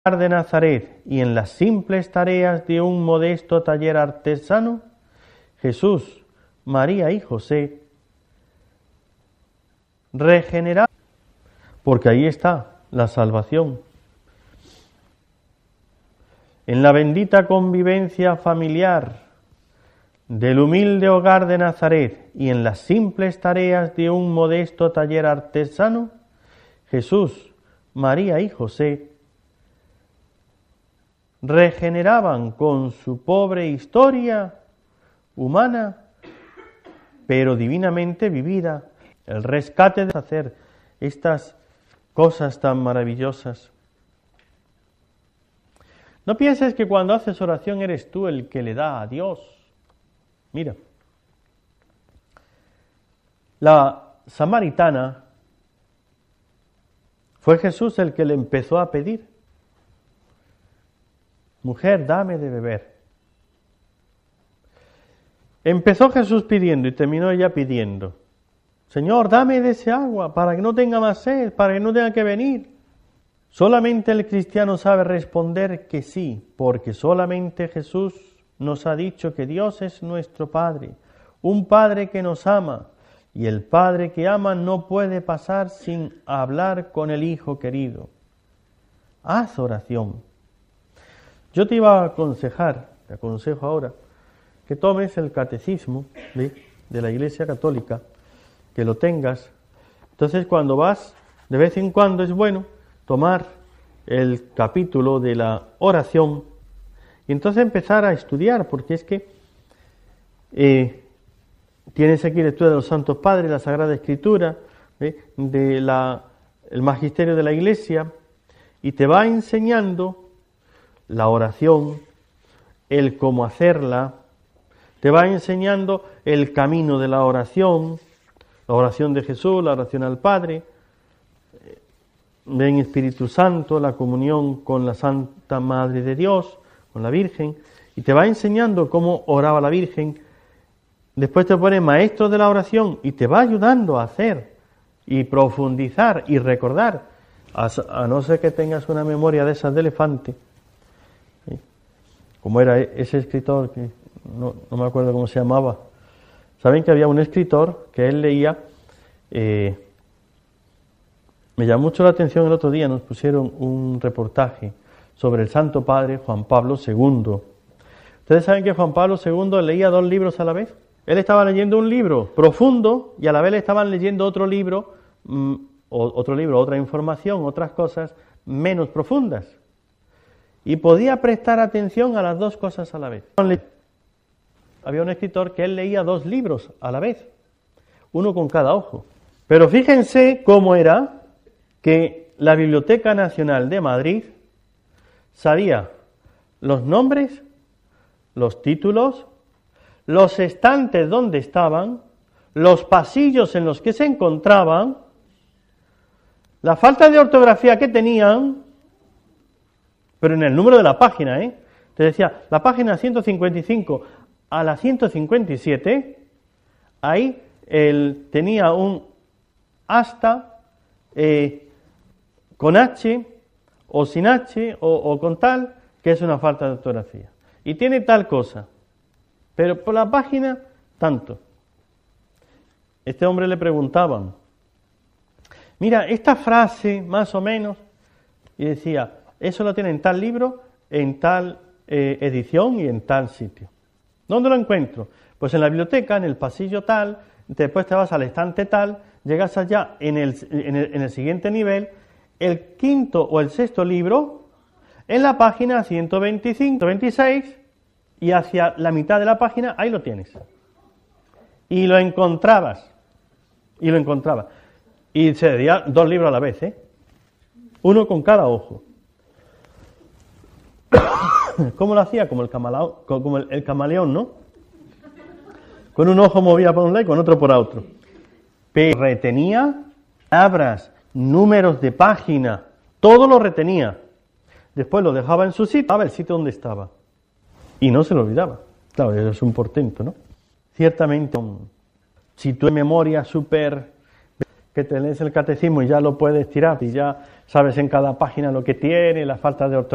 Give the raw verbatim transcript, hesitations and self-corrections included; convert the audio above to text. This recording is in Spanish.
de Nazaret y en las simples tareas de un modesto taller artesano, Jesús, María y José regeneraban, porque ahí está la salvación. En la bendita convivencia familiar del humilde hogar de Nazaret y en las simples tareas de un modesto taller artesano, Jesús, María y José regeneraban con su pobre historia humana, pero divinamente vivida, el rescate de hacer estas cosas tan maravillosas. No pienses que cuando haces oración eres tú el que le da a Dios. Mira, la samaritana fue Jesús el que le empezó a pedir: mujer, dame de beber. Empezó Jesús pidiendo y terminó ella pidiendo: Señor, dame de ese agua para que no tenga más sed, para que no tenga que venir. Solamente el cristiano sabe responder que sí, porque solamente Jesús nos ha dicho que Dios es nuestro Padre, un Padre que nos ama, y el Padre que ama no puede pasar sin hablar con el Hijo querido. Haz oración. Yo te iba a aconsejar, te aconsejo ahora, que tomes el catecismo de, de la Iglesia Católica, que lo tengas. Entonces, cuando vas, de vez en cuando es bueno tomar el capítulo de la oración y entonces empezar a estudiar, porque es que eh, tienes aquí lectura de los Santos Padres, la Sagrada Escritura, ¿eh? de la, el Magisterio de la Iglesia, y te va enseñando la oración, el cómo hacerla, te va enseñando el camino de la oración, la oración de Jesús, la oración al Padre, ven Espíritu Santo, la comunión con la Santa Madre de Dios, con la Virgen, y te va enseñando cómo oraba la Virgen. Después te pone maestro de la oración y te va ayudando a hacer y profundizar y recordar, a, a no ser que tengas una memoria de esas de elefante, ¿sí? Como era ese escritor, que no, no me acuerdo cómo se llamaba. Saben que había un escritor que él leía, eh, me llamó mucho la atención el otro día, nos pusieron un reportaje sobre el Santo Padre Juan Pablo segundo. Ustedes saben que Juan Pablo segundo leía dos libros a la vez. Él estaba leyendo un libro profundo y a la vez le estaban leyendo otro libro, mmm, otro libro, otra información, otras cosas menos profundas. Y podía prestar atención a las dos cosas a la vez. Había un escritor que él leía dos libros a la vez, uno con cada ojo. Pero fíjense cómo era que la Biblioteca Nacional de Madrid sabía los nombres, los títulos, los estantes donde estaban, los pasillos en los que se encontraban, la falta de ortografía que tenían, pero en el número de la página, ¿eh? Te decía, la página ciento cincuenta y cinco a la ciento cincuenta y siete, ahí él tenía un hasta eh, con H o sin H o, o con tal, que es una falta de ortografía. Y tiene tal cosa, pero por la página, tanto. Este hombre le preguntaban, mira, esta frase, más o menos, y decía, eso lo tiene en tal libro, en tal eh, edición y en tal sitio. ¿Dónde lo encuentro? Pues en la biblioteca, en el pasillo tal, después te vas al estante tal, llegas allá en el, en el, en el siguiente nivel, el quinto o el sexto libro, en la página ciento veinticinco, ciento veintiséis, y hacia la mitad de la página, ahí lo tienes. Y lo encontrabas, y lo encontrabas. Y se leía dos libros a la vez, ¿eh? Uno con cada ojo. ¿Cómo lo hacía? Como el camaleón, como el, el camaleón, ¿no? Con un ojo movía por un lado y con otro por otro. Pero retenía palabras, números de página, todo lo retenía. Después lo dejaba en su sitio, estaba el sitio donde estaba. Y no se lo olvidaba. Claro, eso es un portento, ¿no? Ciertamente, si tú en memoria súper, que te lees el catecismo y ya lo puedes tirar, y ya sabes en cada página lo que tiene, la falta de ortografía,